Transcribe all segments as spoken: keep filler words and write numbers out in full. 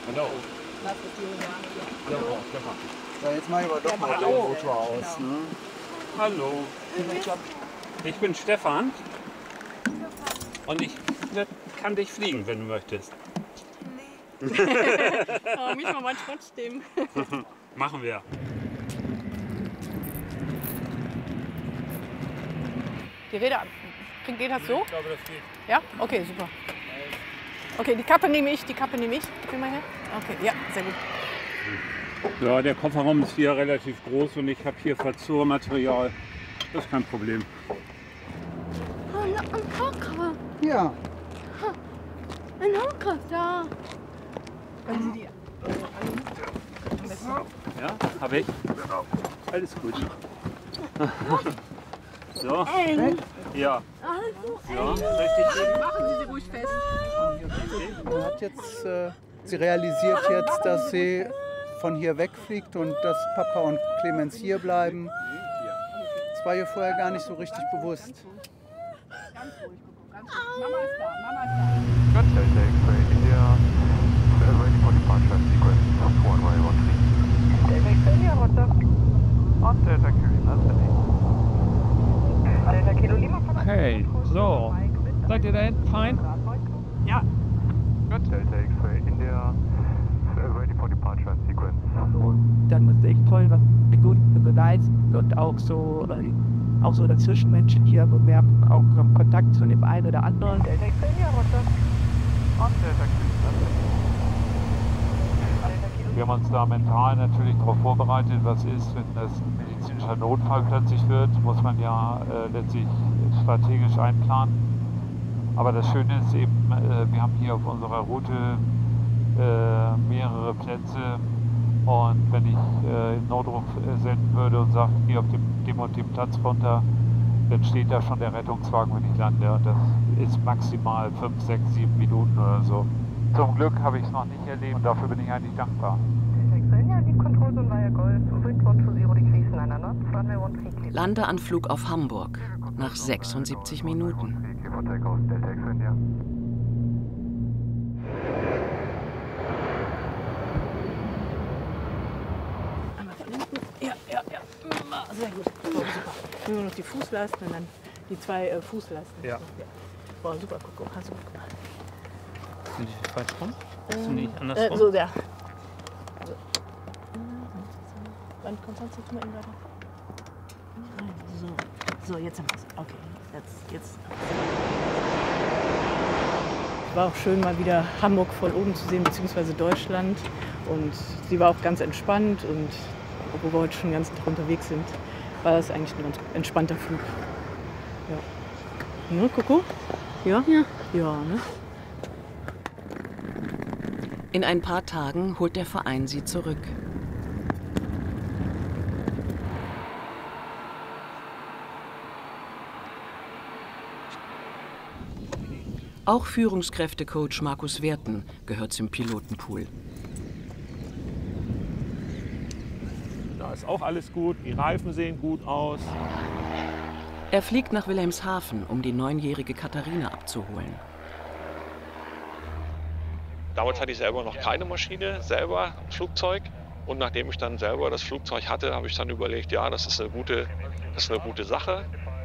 Hallo. Hallo, Stefan. So, jetzt mal aber doch mal den Motor aus. Ne? Hallo. Ich bin Stefan. Und ich kann dich fliegen, wenn du möchtest. Nee. Aber mich mal trotzdem. Machen wir. Die Räder, geht das so? Ich glaube, das geht. Ja? Okay, super. Okay, die Kappe nehme ich, die Kappe nehme ich. Gib mal her. Okay, ja, sehr gut. Ja, der Kofferraum ist hier relativ groß und ich habe hier Verzurmaterial. Das ist kein Problem. Oh, ein Hocker. Ja. Ein Hocker, da. Können Sie die Ja, habe ich. Alles gut. So. Eng. Ja. Also Ja, richtig eng. Machen Sie sie ruhig fest. Sie, hat jetzt, äh, sie realisiert jetzt, dass sie von hier wegfliegt und dass Papa und Clemens hier bleiben. Das war ihr vorher gar nicht so richtig bewusst. Ganz ruhig, Coco, ganz ruhig. Mama ist da, Mama ist da. Good Delta X-ray India, ready for departure sequence four one one three. Delta X-ray India, Roger. On Delta Q Lima, steady. Delta Kilo Lima. Okay, so. Seid ihr da hinten fein? Ja. Good Delta X-ray India, ready for departure sequence. Dann ist echt toll, was wir gut begeistert und auch so, auch so der Zwischenmenschen hier bemerken, auch Kontakt zu dem einen oder anderen. Delta X-ray India, Roger. On Delta Q Lima, steady. Wir haben uns da mental natürlich darauf vorbereitet, was ist, wenn das ein medizinischer Notfall plötzlich wird, muss man ja äh, letztlich strategisch einplanen. Aber das Schöne ist eben, äh, wir haben hier auf unserer Route äh, mehrere Plätze und wenn ich äh, Notruf äh, senden würde und sage, hier auf dem, dem und dem Platz runter, dann steht da schon der Rettungswagen, wenn ich lande. Und das ist maximal fünf, sechs, sieben Minuten oder so. Zum Glück habe ich es noch nicht erlebt und dafür bin ich eigentlich dankbar. Landeanflug auf Hamburg nach sechsundsiebzig Minuten. Einmal von hinten. Ja, ja, ja. Sehr gut. Oh, super. Nur noch die Fußleisten und dann die zwei äh, Fußleisten. Ja. Boah, super, Coco. Hast du gut gemacht. Sind die falsch rum? Hast du nicht Äh, andersrum? so, ja. So. Wann kommt sonst jetzt mal eben weiter? So. So, jetzt haben wir es. Okay, jetzt, jetzt. Es war auch schön, mal wieder Hamburg von oben zu sehen, beziehungsweise Deutschland. Und sie war auch ganz entspannt. Und obwohl wir heute schon den ganzen Tag unterwegs sind, war das eigentlich ein ganz entspannter Flug. Ja. Ne, Coco? Ja? Ja. Ja, ne? In ein paar Tagen holt der Verein sie zurück. Auch Führungskräftecoach Markus Werten gehört zum Pilotenpool. Da ist auch alles gut, die Reifen sehen gut aus. Er fliegt nach Wilhelmshaven, um die neunjährige Katharina abzuholen. Damals hatte ich selber noch keine Maschine, selber ein Flugzeug. Und nachdem ich dann selber das Flugzeug hatte, habe ich dann überlegt, ja, das ist eine gute, das ist eine gute Sache.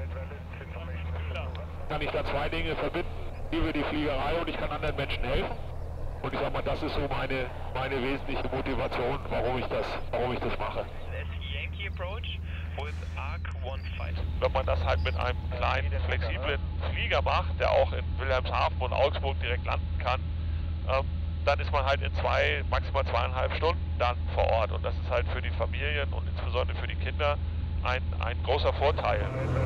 Kann ich da zwei Dinge verbinden, über die Fliegerei und ich kann anderen Menschen helfen. Und ich sag mal, das ist so meine, meine wesentliche Motivation, warum ich das, warum ich das mache. Wenn man das halt mit einem kleinen, flexiblen Flieger macht, der auch in Wilhelmshaven und Augsburg direkt landen kann, ähm, dann ist man halt in zwei, maximal zweieinhalb Stunden dann vor Ort. Und das ist halt für die Familien und insbesondere für die Kinder ein, ein großer Vorteil.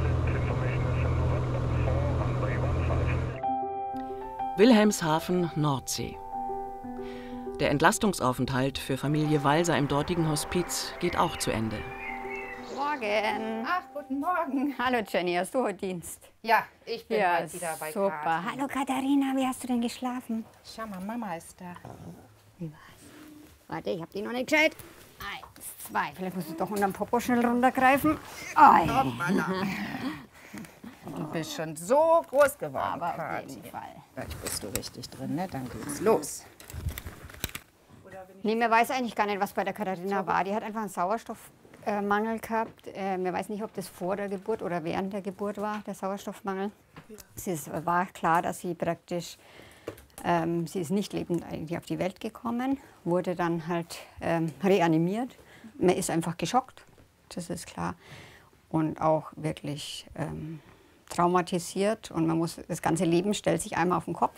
Wilhelmshaven, Nordsee. Der Entlastungsaufenthalt für Familie Walser im dortigen Hospiz geht auch zu Ende. Morgen. Ach, guten Morgen. Hallo Jenny, hast du heute Dienst? Ja, ich bin Ja, heute wieder bei super. Kathi. Hallo Katharina, wie hast du denn geschlafen? Schau mal, Mama ist da. Wie war's? Warte, ich hab die noch nicht gescheit. Eins, zwei. Vielleicht musst du doch unterm Popo schnell runtergreifen. Ei. Du bist schon so groß geworden, Aber auf Kathi. jeden Fall. Gleich bist du richtig drin, ne? Dann geht's los. Nee, man weiß eigentlich gar nicht, was bei der Katharina war. Die hat einfach einen Sauerstoffmangel gehabt. Äh, man weiß nicht, ob das vor der Geburt oder während der Geburt war, der Sauerstoffmangel. Es ist, war klar, dass sie praktisch, ähm, sie ist nicht lebend eigentlich auf die Welt gekommen, wurde dann halt ähm, reanimiert. Man ist einfach geschockt, das ist klar. Und auch wirklich ähm, traumatisiert. Und man muss, das ganze Leben stellt sich einmal auf den Kopf.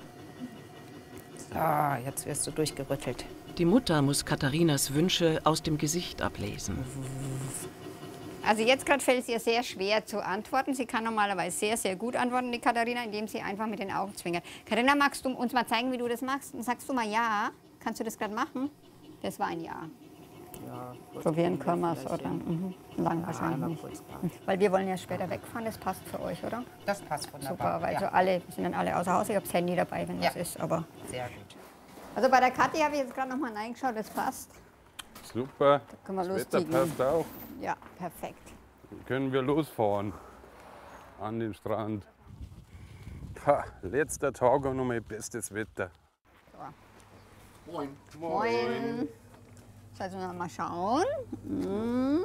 Ah, jetzt wirst du durchgerüttelt. Die Mutter muss Katharinas Wünsche aus dem Gesicht ablesen. Also jetzt gerade fällt es ihr sehr schwer zu antworten. Sie kann normalerweise sehr, sehr gut antworten, die Katharina, indem sie einfach mit den Augen zwinkert. Katharina, magst du uns mal zeigen, wie du das machst? Und sagst du mal ja? Kannst du das gerade machen? Das war ein Ja. Ja, probieren können wir es, oder? Mhm. Lang ja, wahrscheinlich nicht. Weil wir wollen ja später wegfahren, das passt für euch, oder? Das passt wunderbar. Super, weil ja. so alle, wir sind dann alle außer Haus. Ich habe das Handy dabei, wenn ja. das ist, aber... Sehr gut. Also bei der Kathi habe ich jetzt gerade noch mal reingeschaut, das passt. Super, da können wir das loslegen. Wetter passt auch. Ja, perfekt. Dann können wir losfahren an den Strand. Ha, letzter Tag und nochmal bestes Wetter. So. Moin. Moin. Also noch mal schauen. Hm.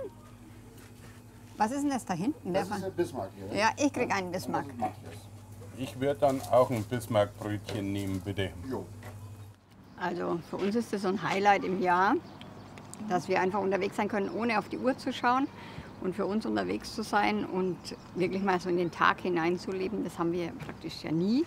Was ist denn das da hinten? Das ist ein Bismarck hier. Ja, ich krieg einen Bismarck. Ich würde dann auch ein Bismarck-Brötchen nehmen, bitte. Jo. Also für uns ist das so ein Highlight im Jahr, dass wir einfach unterwegs sein können, ohne auf die Uhr zu schauen. Und für uns unterwegs zu sein und wirklich mal so in den Tag hineinzuleben, das haben wir praktisch ja nie.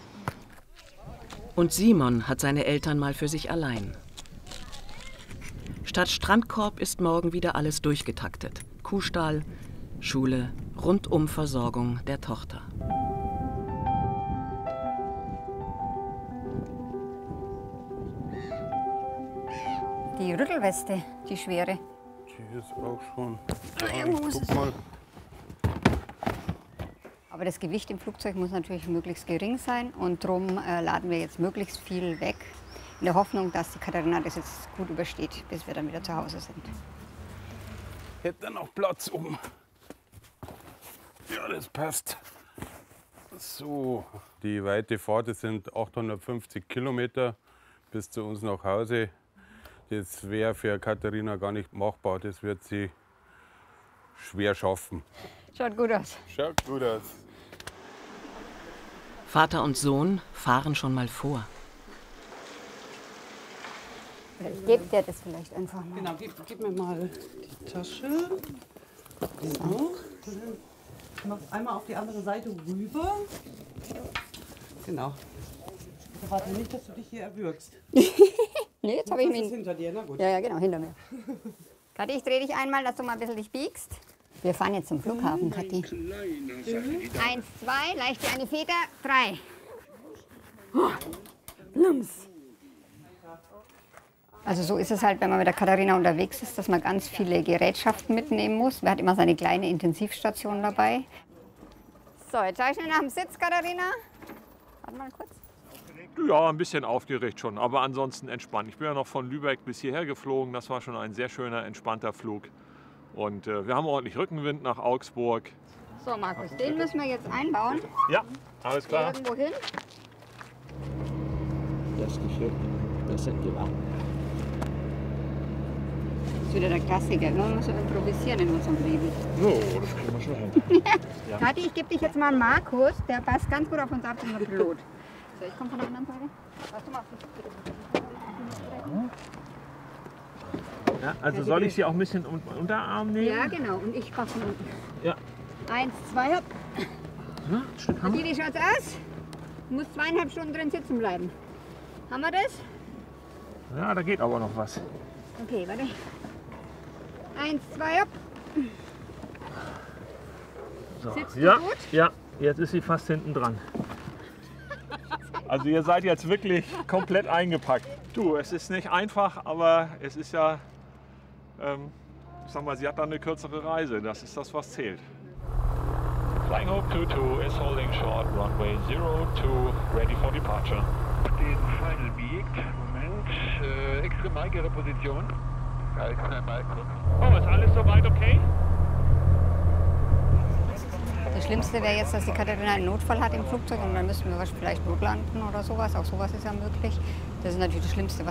Und Simon hat seine Eltern mal für sich allein. Statt Strandkorb ist morgen wieder alles durchgetaktet. Kuhstall, Schule, Rundumversorgung der Tochter. Die Rüttelweste, die schwere. Die ist auch schon. Ja, guck mal. Aber das Gewicht im Flugzeug muss natürlich möglichst gering sein und darum äh, laden wir jetzt möglichst viel weg, in der Hoffnung, dass die Katharina das jetzt gut übersteht, bis wir dann wieder zu Hause sind. Hätte noch Platz um. Ja, das passt. So, die weite Fahrt, das sind achthundertfünfzig Kilometer bis zu uns nach Hause. Das wäre für Katharina gar nicht machbar. Das wird sie schwer schaffen. Schaut gut aus. Schaut gut aus. Vater und Sohn fahren schon mal vor. Ich gebe dir das vielleicht einfach mal. Genau, gib, gib mir mal die Tasche. So. Du machst einmal auf die andere Seite rüber. Genau. Ich erwarte nicht, dass du dich hier erwürgst. Nee, jetzt habe ich mich. Hinter dir, na gut. Ja, ja, genau, hinter mir. Kathi, ich drehe dich einmal, dass du mal ein bisschen dich biegst. Wir fahren jetzt zum Flughafen, Kathi. Eins, zwei, leicht wie eine Feder, drei. Oh, Plums. Also so ist es halt, wenn man mit der Katharina unterwegs ist, dass man ganz viele Gerätschaften mitnehmen muss. Man hat immer seine kleine Intensivstation dabei. So, jetzt schau ich schnell nach dem Sitz, Katharina. Warte mal kurz. Ja, ein bisschen aufgeregt schon, aber ansonsten entspannt. Ich bin ja noch von Lübeck bis hierher geflogen. Das war schon ein sehr schöner, entspannter Flug. Und äh, wir haben ordentlich Rückenwind nach Augsburg. So, Markus, den müssen wir jetzt einbauen. Ja, alles klar. Irgendwo hin. Das Geschirr, das sind die Wachen. Das ist wieder der Klassiker. Man muss so improvisieren in unserem Leben. So, das kriegen wir schon hin. Ja. Kathi, ich gebe dich jetzt mal an Markus. Der passt ganz gut auf uns ab, unser Pilot. So, ich komme von der anderen Seite. Warte mal. Ja, also soll ich sie auch ein bisschen unter Unterarm nehmen? Ja, genau. Und ich passe mal. Ja. Eins, zwei, hopp. Ja, Stück haben Kathi, wie schaut's aus? Du musst zweieinhalb Stunden drin sitzen bleiben. Haben wir das? Ja, da geht aber noch was. Okay, warte. Eins, zwei, hopp. So. Sitzt du Ja, gut? ja, jetzt ist sie fast hinten dran. Also ihr seid jetzt wirklich komplett eingepackt. Du, es ist nicht einfach, aber es ist ja, ähm, ich sag mal, sie hat dann eine kürzere Reise. Das ist das, was zählt. Flying Hope two two is holding short, runway zero two, ready for departure. Den Final biegt. Moment. Äh, extra Mike, Ihre Position. Ja, extra Mike. Oh, ist alles soweit okay? Das Schlimmste wäre jetzt, dass die Katharina einen Notfall hat im Flugzeug und dann müssen wir vielleicht notlanden oder sowas. Auch sowas ist ja möglich. Das ist natürlich das Schlimmste, was